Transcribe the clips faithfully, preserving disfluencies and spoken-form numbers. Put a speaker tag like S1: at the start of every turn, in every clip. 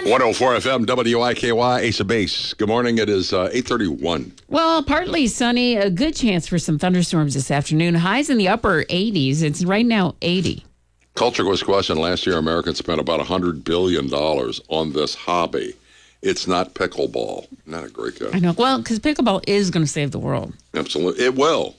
S1: one oh four F M, W I K Y, Ace of Base. Good morning. It is uh, eight thirty-one.
S2: Well, partly sunny. A good chance for some thunderstorms this afternoon. Highs in the upper eighties. It's right now eighty.
S1: Culture quiz question. Last year, Americans spent about one hundred billion dollars on this hobby. It's not pickleball. Not a great guy.
S2: I know. Well, because pickleball is going to save the world.
S1: Absolutely. It will.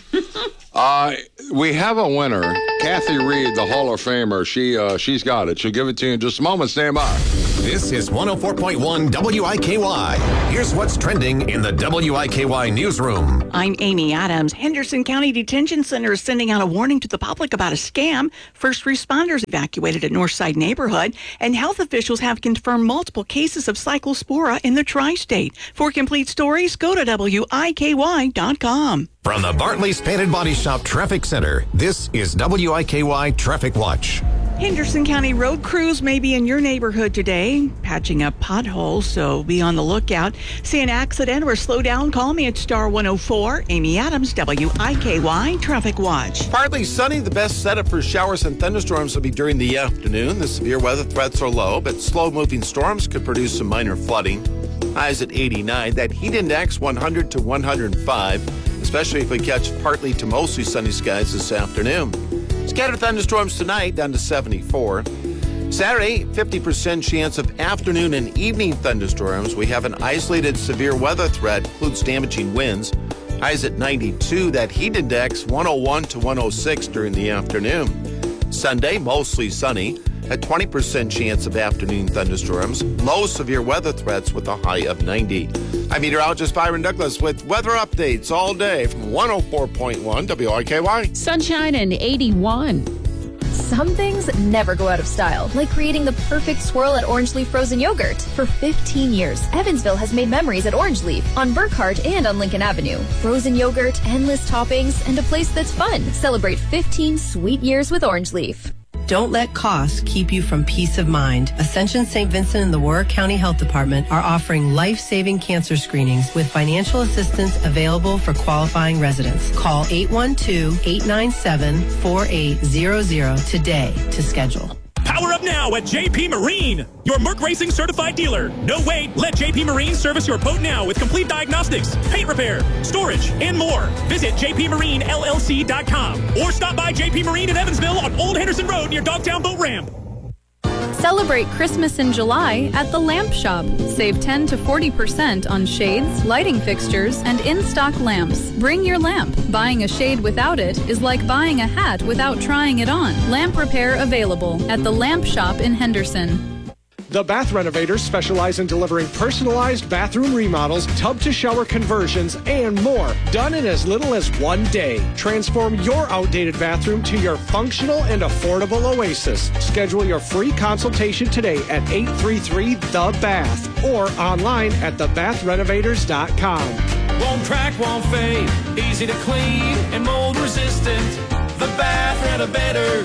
S1: uh, we have a winner. Kathy Reed, the Hall of Famer. She, uh, she's got it. She'll give it to you in just a moment. Stand by.
S3: This is one oh four point one W I K Y. Here's what's trending in the W I K Y newsroom.
S4: I'm Amy Adams. Henderson County Detention Center is sending out a warning to the public about a scam. First responders evacuated a Northside neighborhood, and health officials have confirmed multiple cases of cyclospora in the tri-state. For complete stories, go to W I K Y dot com.
S3: From the Bartley's Painted Body Shop Traffic Center, this is W I K Y Traffic Watch.
S4: Henderson County road crews may be in your neighborhood today, patching up potholes, so be on the lookout. See an accident or slow down, call me at star one oh four. Amy Adams, W I K Y Traffic Watch.
S5: Partly sunny. The best setup for showers and thunderstorms will be during the afternoon. The severe weather threats are low, but slow-moving storms could produce some minor flooding. Highs at eighty-nine. That heat index one hundred to one hundred five, especially if we catch partly to mostly sunny skies this afternoon. Scattered thunderstorms tonight down to seventy-four. Saturday, fifty percent chance of afternoon and evening thunderstorms. We have an isolated severe weather threat, includes damaging winds. Highs at ninety-two. That heat index one oh one to one oh six during the afternoon. Sunday, mostly sunny. A twenty percent chance of afternoon thunderstorms. Low severe weather threats with a high of ninety. I'm meteorologist Byron Douglas with weather updates all day from one oh four point one W I K Y.
S2: Sunshine and eighty-one.
S6: Some things never go out of style, like creating the perfect swirl at Orange Leaf frozen yogurt. For fifteen years, Evansville has made memories at Orange Leaf, on Burkhart and on Lincoln Avenue. Frozen yogurt, endless toppings, and a place that's fun. Celebrate fifteen sweet years with Orange Leaf.
S7: Don't let costs keep you from peace of mind. Ascension Saint Vincent and the Warwick County Health Department are offering life-saving cancer screenings with financial assistance available for qualifying residents. Call eight one two, eight nine seven, four eight zero zero today to schedule.
S8: Power up now at J P Marine, your Merc Racing certified dealer. No wait, let J P Marine service your boat now with complete diagnostics, paint repair, storage, and more. Visit J P Marine L L C dot com or stop by J P Marine in Evansville on Old Henderson Road near Dogtown Boat Ramp.
S9: Celebrate Christmas in July at the Lamp Shop. Save ten to forty percent on shades, lighting fixtures, and in-stock lamps. Bring your lamp. Buying a shade without it is like buying a hat without trying it on. Lamp repair available at the Lamp Shop in Henderson.
S10: The Bath Renovators specialize in delivering personalized bathroom remodels, tub-to-shower conversions, and more, done in as little as one day. Transform your outdated bathroom to your functional and affordable oasis. Schedule your free consultation today at eight three three The Bath or online at the bath renovators dot com.
S11: Won't crack, won't fade, easy to clean and mold resistant. The Bath Renovators.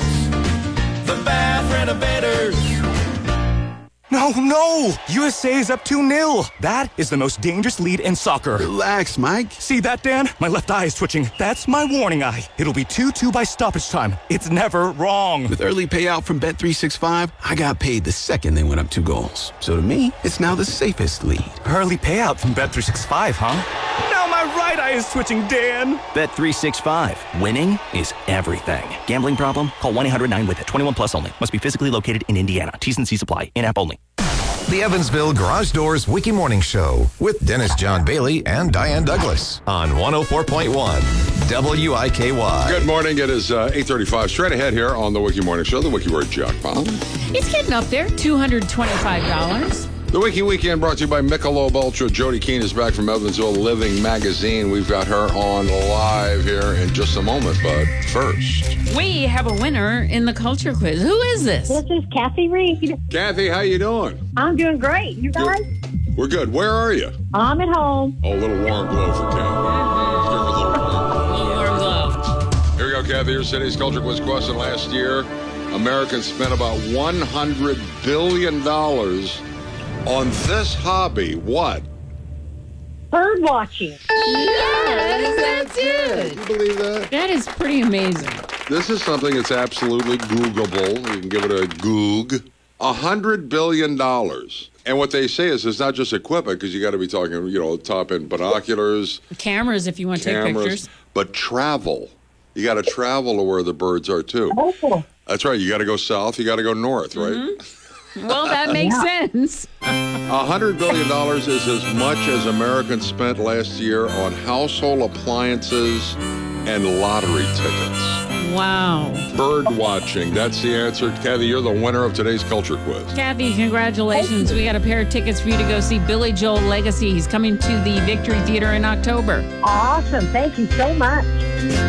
S11: The Bath Renovators.
S12: No, no! U S A is up two nil. That is the most dangerous lead in soccer.
S13: Relax, Mike.
S12: See that, Dan? My left eye is twitching. That's my warning eye. It'll be two two by stoppage time. It's never wrong.
S13: With early payout from Bet three sixty-five, I got paid the second they went up two goals. So to me, it's now the safest lead.
S12: Early payout from Bet three sixty-five, huh? Now my right eye is twitching, Dan.
S14: Bet three sixty-five. Winning is everything. Gambling problem? Call one eight hundred nine with it. twenty-one plus only. Must be physically located in Indiana. T's and C's apply. In-app only.
S3: The Evansville Garage Doors Wiki Morning Show with Dennis John Bailey and Diane Douglas on one oh four point one W I K Y.
S1: Good morning. It is uh, eight thirty-five. Straight ahead here on the Wiki Morning Show, the Wiki Word Jackpot.
S2: It's getting up there, two hundred twenty-five dollars.
S1: The Wiki Weekend brought to you by Michelob Ultra. Jody Keene is back from Evansville Living Magazine. We've got her on live here in just a moment, but first,
S2: we have a winner in the culture quiz. Who is this?
S15: This is Kathy Reed.
S1: Kathy, how you doing?
S15: I'm doing great. You guys?
S1: Good. We're good. Where are you?
S15: I'm at home.
S1: Oh, a little warm glow for Kathy. Give her a little warm,
S2: warm glow.
S1: Here we go, Kathy. Your city's culture quiz question. Last year, Americans spent about one hundred billion dollars on this hobby. What?
S15: Bird watching.
S2: Yes, that's it.
S1: Can you believe that?
S2: That is pretty amazing.
S1: This is something that's absolutely Googleable. You can give it a Goog. A hundred billion dollars. And what they say is it's not just equipment, because you got to be talking, you know, top-end binoculars,
S2: Cameras, if you want to take
S1: cameras,
S2: pictures.
S1: but travel. You got to travel to where the birds are, too.
S15: Oh,
S1: That's right. You got to go south. You got to go north, right?
S2: Mm-hmm. Well, that makes
S15: Yeah.
S2: sense.
S1: one hundred billion dollars is as much as Americans spent last year on household appliances and lottery tickets.
S2: Wow.
S1: Bird watching. That's the answer. Kathy, you're the winner of today's culture quiz.
S2: Kathy, congratulations. We got a pair of tickets for you to go see Billy Joel Legacy. He's coming to the Victory Theater in October.
S15: awesome. Thank you so much.